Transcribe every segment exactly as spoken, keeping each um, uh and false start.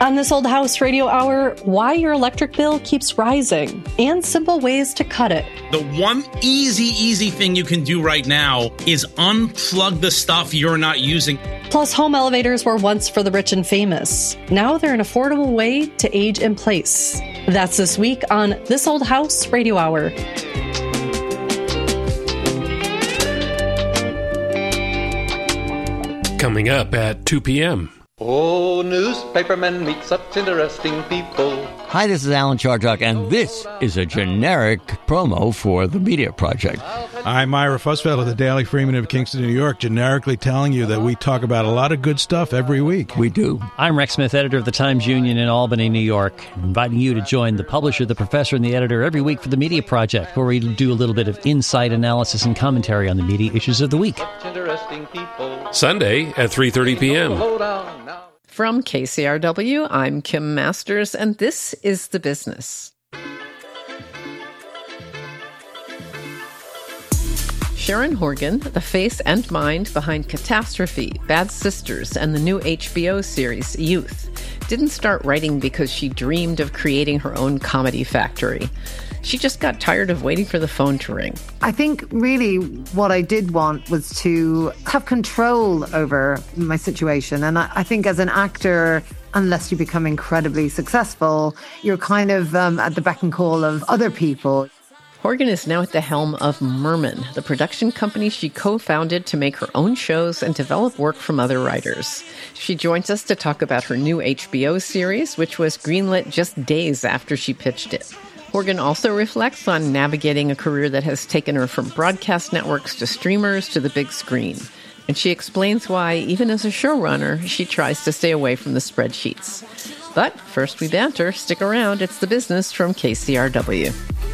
On This Old House Radio Hour, why your electric bill keeps rising and simple ways to cut it. The one easy, easy thing you can do right now is unplug the stuff you're not using. Plus, home elevators were once for the rich and famous. Now they're an affordable way to age in place. That's this week on This Old House Radio Hour. Coming up at two p.m. Oh, newspapermen meet such interesting people. Hi, this is Alan Chartock, and this is a generic promo for the Media Project. I'm Ira Fussfeld of the Daily Freeman of Kingston, New York, generically telling you that we talk about a lot of good stuff every week. We do. I'm Rex Smith, editor of the Times-Union in Albany, New York, inviting you to join the publisher, the professor, and the editor every week for the Media Project, where we do a little bit of insight analysis and commentary on the media issues of the week. Sunday at three thirty p.m. From K C R W, I'm Kim Masters, and this is The Business. Sharon Horgan, the face and mind behind Catastrophe, Bad Sisters, and the new H B O series Youth, didn't start writing because she dreamed of creating her own comedy factory. She just got tired of waiting for the phone to ring. I think really what I did want was to have control over my situation. And I, I think as an actor, unless you become incredibly successful, you're kind of um, at the beck and call of other people. Horgan is now at the helm of Merman, the production company she co-founded to make her own shows and develop work from other writers. She joins us to talk about her new H B O series, which was greenlit just days after she pitched it. Horgan also reflects on navigating a career that has taken her from broadcast networks to streamers to the big screen. And she explains why, even as a showrunner, she tries to stay away from the spreadsheets. But first we banter. Stick around. It's The Business from K C R W.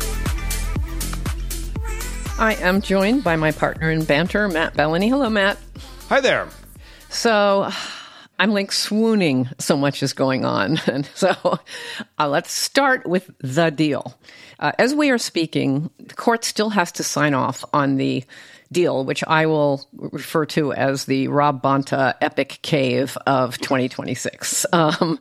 I am joined by my partner in banter, Matt Bellany. Hello, Matt. Hi there. So I'm like swooning, so much is going on. And so uh, let's start with the deal. Uh, as we are speaking, the court still has to sign off on the deal, which I will refer to as the Rob Bonta epic cave of twenty twenty-six. Um,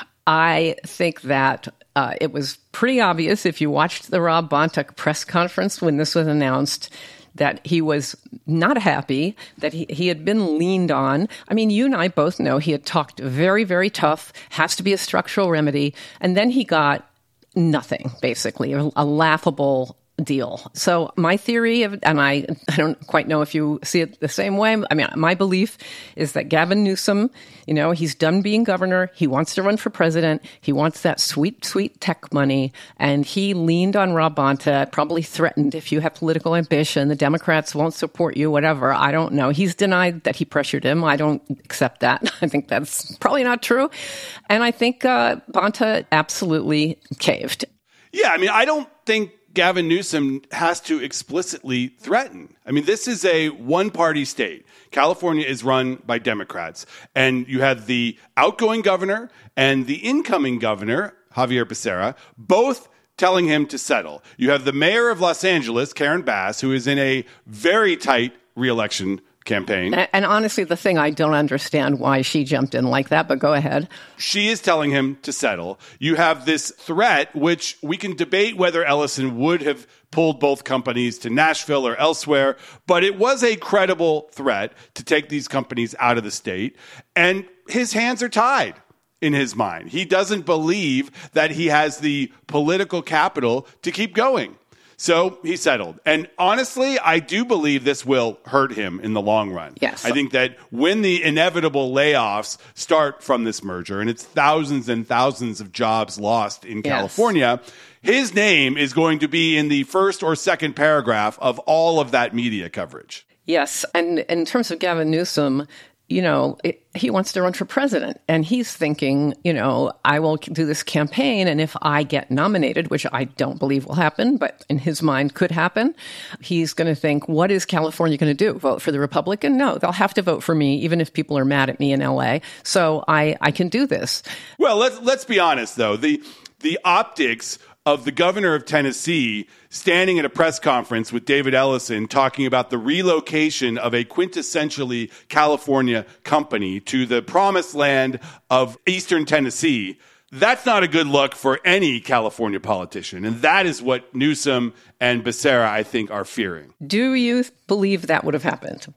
I think that uh, it was pretty obvious if you watched the Rob Bonta press conference when this was announced that he was not happy, that he, he had been leaned on. I mean, you and I both know he had talked very, very tough, has to be a structural remedy, and then he got nothing, basically, a, a laughable deal. So my theory, of, and I, I don't quite know if you see it the same way. I mean, my belief is that Gavin Newsom, you know, he's done being governor. He wants to run for president. He wants that sweet, sweet tech money. And he leaned on Rob Bonta, probably threatened, if you have political ambition, the Democrats won't support you, whatever. I don't know. He's denied that he pressured him. I don't accept that. I think that's probably not true. And I think uh, Bonta absolutely caved. Yeah, I mean, I don't think Gavin Newsom has to explicitly threaten. I mean, this is a one-party state. California is run by Democrats. And you have the outgoing governor and the incoming governor, Javier Becerra, both telling him to settle. You have the mayor of Los Angeles, Karen Bass, who is in a very tight re-election campaign. And, and honestly, the thing I don't understand why she jumped in like that, but go ahead. She is telling him to settle. You have this threat, which we can debate whether Ellison would have pulled both companies to Nashville or elsewhere, but it was a credible threat to take these companies out of the state. And his hands are tied in his mind. He doesn't believe that he has the political capital to keep going. So he settled. And honestly, I do believe this will hurt him in the long run. Yes. I think that when the inevitable layoffs start from this merger, and it's thousands and thousands of jobs lost in California, yes, his name is going to be in the first or second paragraph of all of that media coverage. Yes. And in terms of Gavin Newsom, you know, it, he wants to run for president, and he's thinking, you know, I will do this campaign, and if I get nominated, which I don't believe will happen, but in his mind could happen, he's going to think, what is California going to do? Vote for the Republican? No, they'll have to vote for me, even if people are mad at me in L A. So I, I can do this. Well, let's let's be honest, though. The the optics of the governor of Tennessee standing at a press conference with David Ellison talking about the relocation of a quintessentially California company to the promised land of Eastern Tennessee. That's not a good look for any California politician. And that is what Newsom and Becerra, I think, are fearing. Do you believe that would have happened?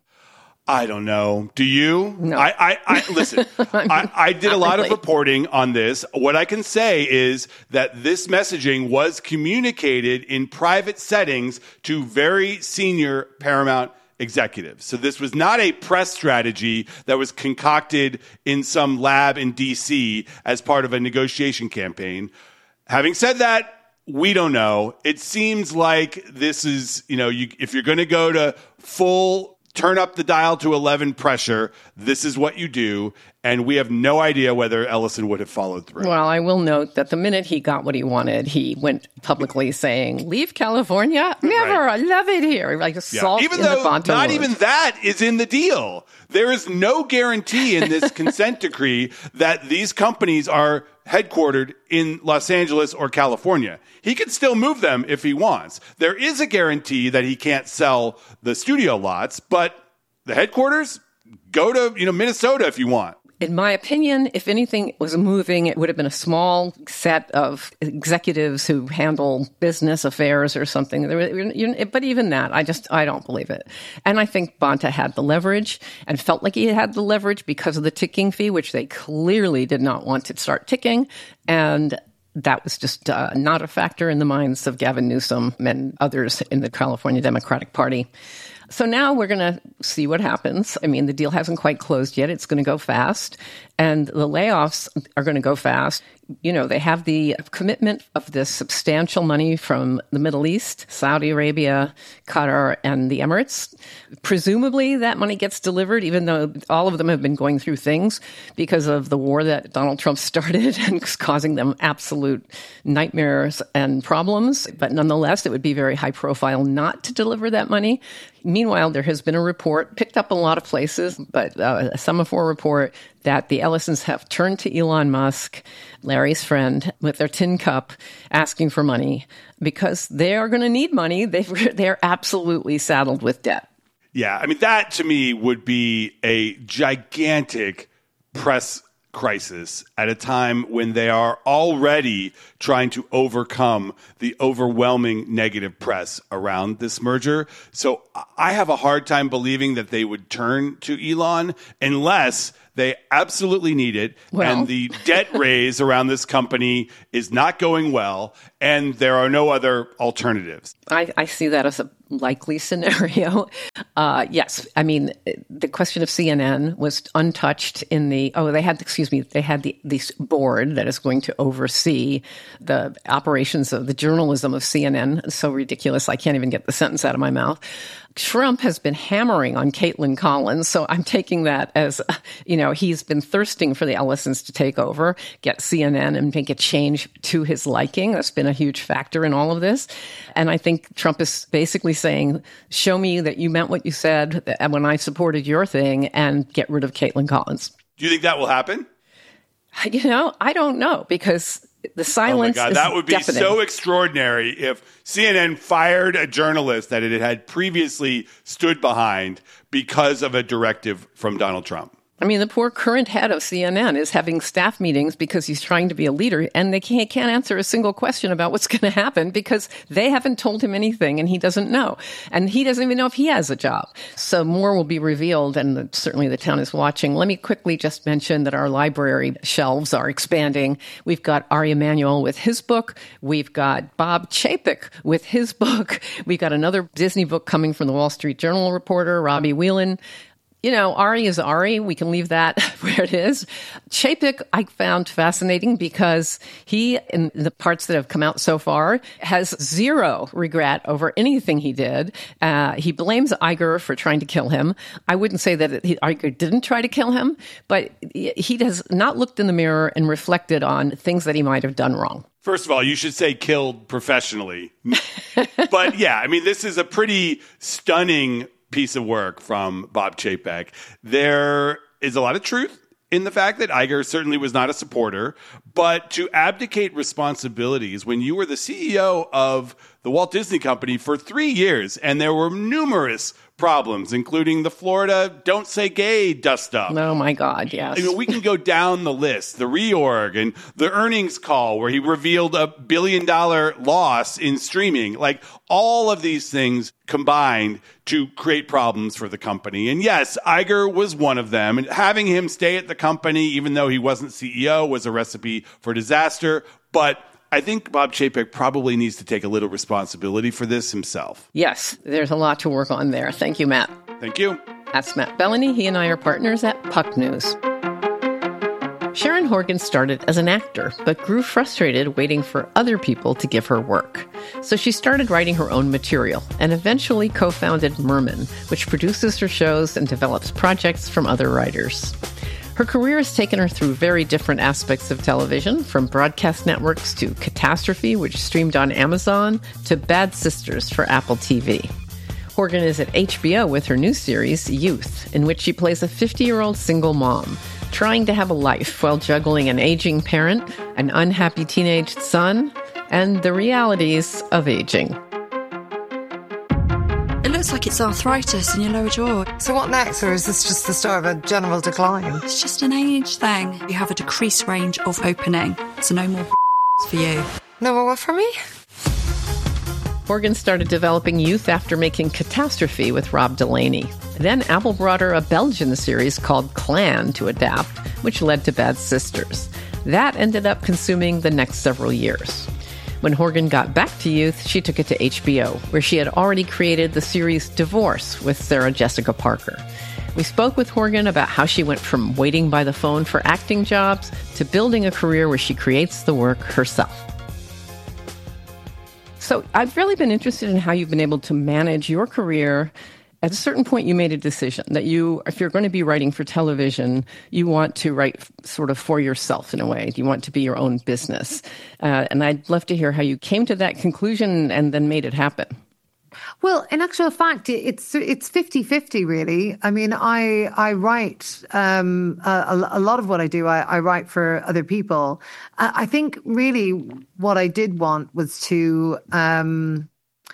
I don't know. Do you? No. I, I, I listen, I, I did a lot of reporting on this. What I can say is that this messaging was communicated in private settings to very senior Paramount executives. So this was not a press strategy that was concocted in some lab in D C as part of a negotiation campaign. Having said that, we don't know. It seems like this is, you know, you, if you're going to go to full turn up the dial to eleven pressure, this is what you do. And we have no idea whether Ellison would have followed through. Well, I will note that the minute he got what he wanted, he went publicly saying, leave California? Never. Right. I love it here. Like a salt yeah. even in though the Bonta not wood. even that is in the deal. There is no guarantee in this consent decree that these companies are headquartered in Los Angeles or California. He can still move them if he wants. There is a guarantee that he can't sell the studio lots, but the headquarters, go to, you know, Minnesota if you want. In my opinion, if anything was moving, it would have been a small set of executives who handle business affairs or something. But even that, I just, I don't believe it. And I think Bonta had the leverage and felt like he had the leverage because of the ticking fee, which they clearly did not want to start ticking. And that was just uh, not a factor in the minds of Gavin Newsom and others in the California Democratic Party. So now we're going to see what happens. I mean, the deal hasn't quite closed yet. It's going to go fast. And the layoffs are going to go fast. You know, they have the commitment of this substantial money from the Middle East, Saudi Arabia, Qatar, and the Emirates. Presumably that money gets delivered, even though all of them have been going through things because of the war that Donald Trump started and causing them absolute nightmares and problems. But nonetheless, it would be very high profile not to deliver that money. Meanwhile, there has been a report, picked up a lot of places, but uh, a Semaphore report that the Ellisons have turned to Elon Musk, Larry's friend, with their tin cup asking for money because they are going to need money. They've, they're absolutely saddled with debt. Yeah, I mean, that to me would be a gigantic press crisis at a time when they are already trying to overcome the overwhelming negative press around this merger. So I have a hard time believing that they would turn to Elon unless they absolutely need it. Well. And the debt raise around this company is not going well, and there are no other alternatives. I, I see that as a likely scenario. Uh, yes. I mean, the question of C N N was untouched in the, oh, they had, excuse me, they had the this board that is going to oversee the operations of the journalism of C N N. It's so ridiculous. I can't even get the sentence out of my mouth. Trump has been hammering on Caitlin Collins, so I'm taking that as, you know, he's been thirsting for the Ellisons to take over, get C N N and make a change to his liking. That's been a huge factor in all of this. And I think Trump is basically saying, show me that you meant what you said when I supported your thing and get rid of Caitlin Collins. Do you think that will happen? You know, I don't know, because the silence oh my God, is that would be deafening. So extraordinary if C N N fired a journalist that it had previously stood behind because of a directive from Donald Trump. I mean, the poor current head of C N N is having staff meetings because he's trying to be a leader, and they can't, can't answer a single question about what's going to happen because they haven't told him anything, and he doesn't know. And he doesn't even know if he has a job. So more will be revealed, and the, certainly the town is watching. Let me quickly just mention that our library shelves are expanding. We've got Ari Emanuel with his book. We've got Bob Chapek with his book. We've got another Disney book coming from the Wall Street Journal reporter, Robbie Whelan. You know, Ari is Ari. We can leave that where it is. Chapek, I found fascinating because he, in the parts that have come out so far, has zero regret over anything he did. Uh, he blames Iger for trying to kill him. I wouldn't say that he, Iger didn't try to kill him, but he has not looked in the mirror and reflected on things that he might have done wrong. First of all, you should say killed professionally. But yeah, I mean, this is a pretty stunning piece of work from Bob Chapek. There is a lot of truth in the fact that Iger certainly was not a supporter, but to abdicate responsibilities when you were the C E O of the Walt Disney Company for three years, and there were numerous problems, including the Florida Don't Say Gay dust-up. Oh, my God, yes. I mean, we can go down the list, the reorg and the earnings call where he revealed a billion-dollar loss in streaming. Like, all of these things combined to create problems for the company. And yes, Iger was one of them. And having him stay at the company, even though he wasn't C E O, was a recipe for disaster. But I think Bob Chapek probably needs to take a little responsibility for this himself. Yes, there's a lot to work on there. Thank you, Matt. Thank you. That's Matt Bellany. He and I are partners at Puck News. Sharon Horgan started as an actor, but grew frustrated waiting for other people to give her work. So she started writing her own material and eventually co-founded Merman, which produces her shows and develops projects from other writers. Her career has taken her through very different aspects of television, from broadcast networks to Catastrophe, which streamed on Amazon, to Bad Sisters for Apple T V. Horgan is at H B O with her new series, Youth, in which she plays a fifty-year-old single mom, trying to have a life while juggling an aging parent, an unhappy teenage son, and the realities of aging. It looks like it's arthritis in your lower jaw. So what next, or is this just the start of a general decline? It's just an age thing. You have a decreased range of opening, so no more for you. No more what for me? Horgan started developing Youth after making Catastrophe with Rob Delaney. Then Apple brought her a Belgian series called Clan to adapt, which led to Bad Sisters. That ended up consuming the next several years. When Horgan got back to Youth, she took it to H B O, where she had already created the series Divorce with Sarah Jessica Parker. We spoke with Horgan about how she went from waiting by the phone for acting jobs to building a career where she creates the work herself. So I've really been interested in how you've been able to manage your career. At a certain point, you made a decision that you, if you're going to be writing for television, you want to write sort of for yourself in a way. You want to be your own business. Uh, and I'd love to hear how you came to that conclusion and then made it happen. Well, in actual fact, it's it's fifty-fifty, really. I mean, I I write um, a, a lot of what I do. I, I write for other people. I think really what I did want was to... Um,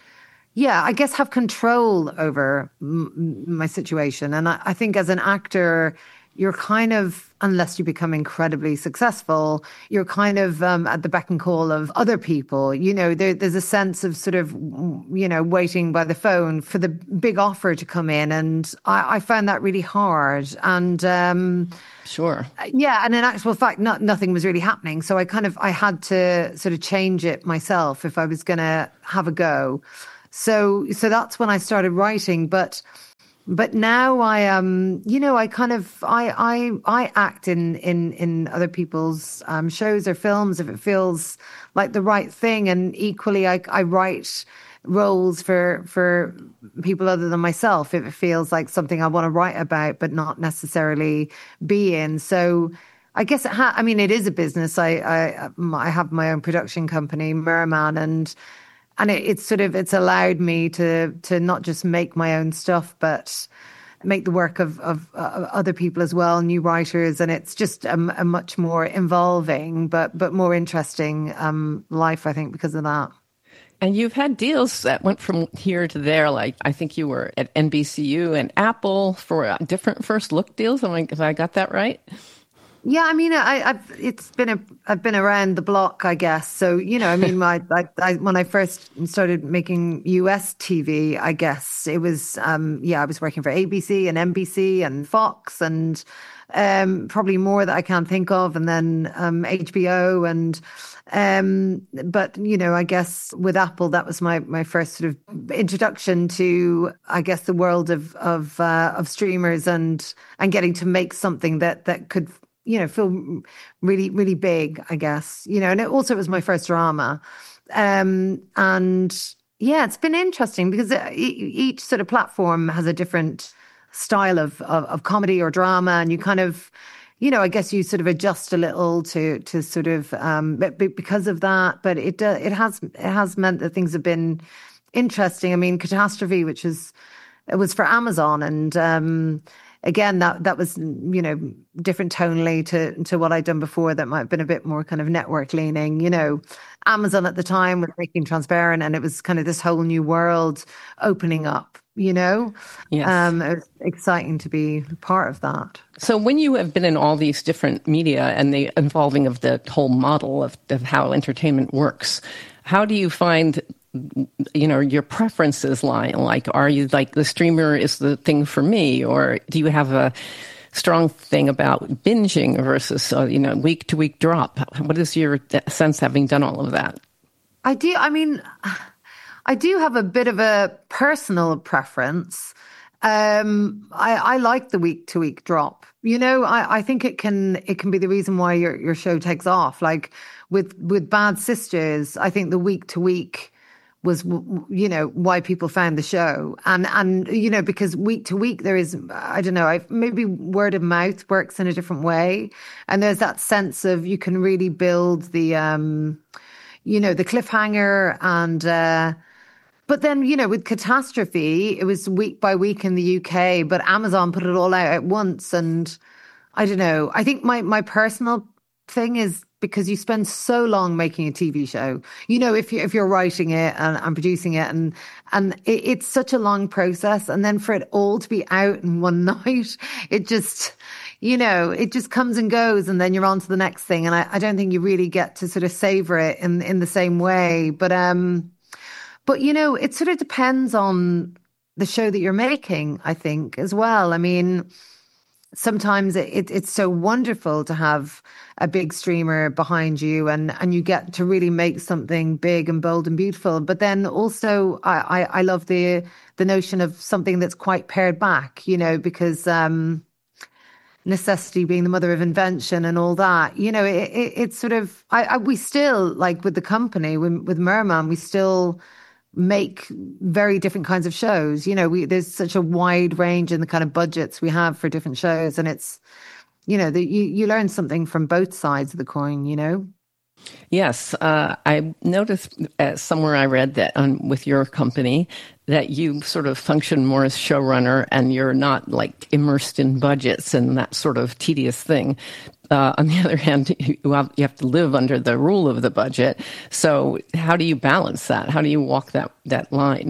Yeah, I guess have control over m- my situation. And I, I think as an actor, you're kind of, unless you become incredibly successful, you're kind of um, at the beck and call of other people. You know, there, there's a sense of sort of, you know, waiting by the phone for the big offer to come in. And I, I found that really hard. And um, sure. Yeah. And in actual fact, not, nothing was really happening. So I kind of, I had to sort of change it myself if I was going to have a go. So, so that's when I started writing, but, but now I, um, you know, I kind of, I, I, I act in, in, in other people's, um, shows or films if it feels like the right thing. And equally, I, I write roles for, for people other than myself if it feels like something I want to write about, but not necessarily be in. So I guess it ha- I mean, it is a business. I, I, I have my own production company, Merman, and, And it, it's sort of, it's allowed me to to not just make my own stuff, but make the work of, of uh, other people as well, new writers. And it's just a, a much more involving, but but more interesting um, life, I think, because of that. And you've had deals that went from here to there. Like, I think you were at N B C U and Apple for different first look deals. Am I, have I got that right? Yeah, I mean, I, I've it's been a I've been around the block, I guess. So you know, I mean, my I, I, when I first started making U S T V, I guess it was um, yeah, I was working for A B C and N B C and Fox and um, probably more that I can't think of, and then um, H B O and. Um, but you know, I guess with Apple, that was my my first sort of introduction to, I guess, the world of of uh, of streamers and and getting to make something that that could, you know, feel really, really big, I guess, you know, and it also was my first drama. Um, and yeah, it's been interesting because each sort of platform has a different style of, of, of comedy or drama. And you kind of, you know, I guess you sort of adjust a little to, to sort of, um, because of that, but it, uh, it has, it has meant that things have been interesting. I mean, Catastrophe, which is, it was for Amazon, and, um, again, that that was, you know, different tonally to to what I'd done before. That might have been a bit more kind of network leaning. You know, Amazon at the time was making transparent, and it was kind of this whole new world opening up. You know, yes. um, it was exciting to be part of that. So when you have been in all these different media and the involving of the whole model of, of how entertainment works, how do you find, you know, your preferences lie? Like, are you like the streamer is the thing for me, or do you have a strong thing about binging versus, uh, you know, week to week drop? What is your sense having done all of that? I do. I mean, I do have a bit of a personal preference. Um, I, I like the week to week drop. You know, I, I think it can it can be the reason why your your show takes off. Like with with Bad Sisters, I think the week to week was, you know, why people found the show. And, and you know, because week to week there is, I don't know, I've, maybe word of mouth works in a different way. And there's that sense of you can really build the, um, you know, the cliffhanger and, uh, but then, you know, with Catastrophe, it was week by week in the U K, but Amazon put it all out at once. And I don't know, I think my, my personal thing is because you spend so long making a T V show, you know, if you, if you're writing it and, and producing it and, and it, it's such a long process. And then for it all to be out in one night, it just, you know, it just comes and goes and then you're on to the next thing. And I, I don't think you really get to sort of savor it in, in the same way. But, um, But, you know, it sort of depends on the show that you're making, I think, as well. I mean, sometimes it, it, it's so wonderful to have a big streamer behind you and, and you get to really make something big and bold and beautiful. But then also I, I, I love the the notion of something that's quite pared back, you know, because um, necessity being the mother of invention and all that, you know, it, it, it's sort of, I, I, we still, like with the company, with, with Merman, we still make very different kinds of shows. You know, we, there's such a wide range in the kind of budgets we have for different shows. And it's, you know, the, you, you learn something from both sides of the coin, you know? Yes. Uh, I noticed uh, somewhere I read that um, with your company that you sort of function more as showrunner and you're not like immersed in budgets and that sort of tedious thing. Uh, on the other hand, you have, you have to live under the rule of the budget. So how do you balance that? How do you walk that, that line?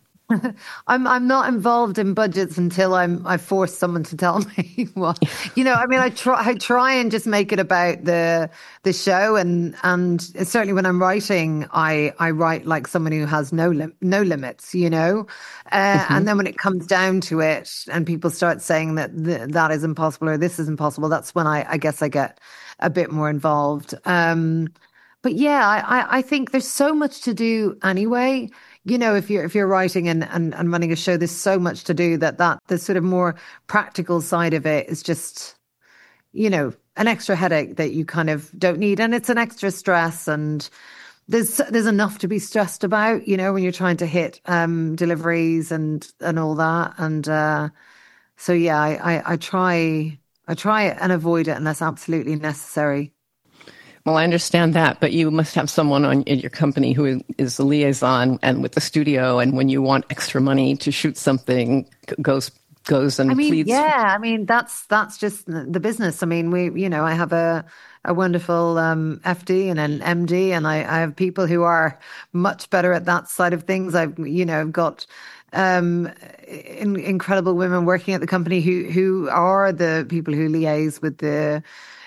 I'm I'm not involved in budgets until I'm I force someone to tell me what. You know, I mean, I try I try and just make it about the the show, and and certainly when I'm writing, I I write like someone who has no lim- no limits. You know, uh, mm-hmm. And then when it comes down to it, and people start saying that th- that is impossible or this is impossible, that's when I I guess I get a bit more involved. Um, but yeah, I I think there's so much to do anyway. You know, if you're if you're writing and, and, and running a show, there's so much to do that that the sort of more practical side of it is just, you know, an extra headache that you kind of don't need, and it's an extra stress. And there's there's enough to be stressed about, you know, when you're trying to hit um, deliveries and and all that. And uh, so yeah, I, I I try I try and avoid it unless absolutely necessary. Well, I understand that, but you must have someone on in your company who is the liaison and with the studio, and when you want extra money to shoot something, goes goes and I mean, pleads. Yeah, I mean that's that's just the business. I mean, we, you know, I have a a wonderful um, F D and an M D, and I, I have people who are much better at that side of things. I've, you know, got um, in, incredible women working at the company who who are the people who liaise with the.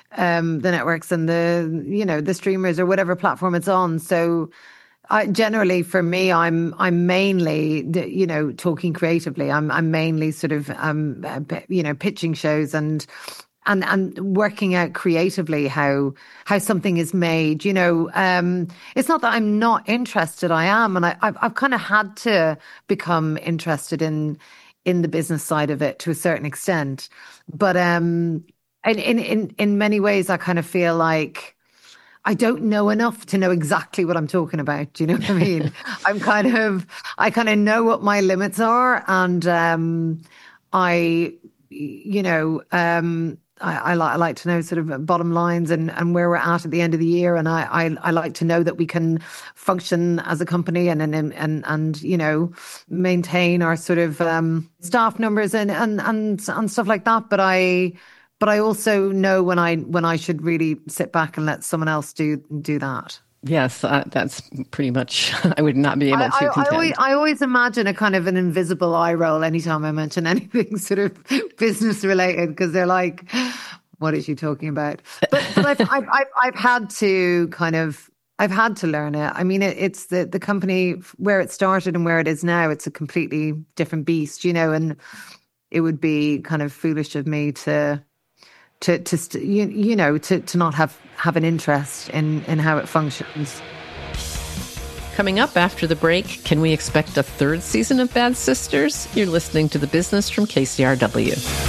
Um, the networks and the, you know, the streamers or whatever platform it's on. So I generally, for me, I'm, I'm mainly, you know, talking creatively. I'm, I'm mainly sort of, um, you know, pitching shows and, and, and working out creatively how, how something is made. You know, um, it's not that I'm not interested. I am. And I, I've, I've kind of had to become interested in, in the business side of it to a certain extent. But, um, In, in in in many ways, I kind of feel like I don't know enough to know exactly what I'm talking about. Do you know what I mean? I'm kind of, I kind of know what my limits are, and um, I, you know, um, I, I, li- I like to know sort of bottom lines and, and where we're at at the end of the year. And I, I, I like to know that we can function as a company and, and, and, and you know, maintain our sort of um, staff numbers and, and, and, and stuff like that. But I, but I also know when I, when I should really sit back and let someone else do, do that. Yes, uh, that's pretty much, I would not be able I, to I, contend. I, always, I always imagine a kind of an invisible eye roll anytime I mention anything sort of business related, because they're like, what is she talking about? But, but I've, I've, I've, I've had to kind of, I've had to learn it. I mean, it, it's the, the company where it started and where it is now, it's a completely different beast, you know, and it would be kind of foolish of me to, to, to st- you, you know, to, to not have, have an interest in, in how it functions. Coming up after the break, can we expect a third season of Bad Sisters? You're listening to The Business from K C R W.